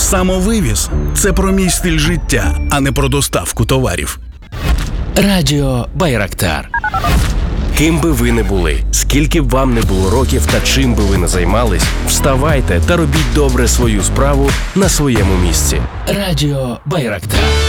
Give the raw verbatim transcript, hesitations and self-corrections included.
Самовивіз – це про мій стиль життя, а не про доставку товарів. Радіо Байрактар. Ким би ви не були, скільки б вам не було років та чим би ви не займались, вставайте та робіть добре свою справу на своєму місці. Радіо Байрактар.